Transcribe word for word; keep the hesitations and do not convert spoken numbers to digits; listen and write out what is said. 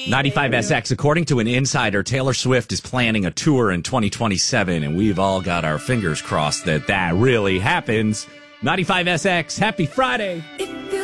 ninety-five S X, according to an insider, Taylor Swift is planning a tour in twenty twenty-seven, and we've all got our fingers crossed that that really happens. ninety-five S X, happy Friday.